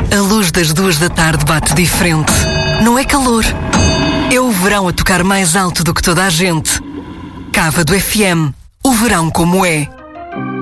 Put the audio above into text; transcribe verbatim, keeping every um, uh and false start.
A luz das duas da tarde bate diferente. Não é calor. É o verão a tocar mais alto do que toda a gente. Cava do F M. O verão como é.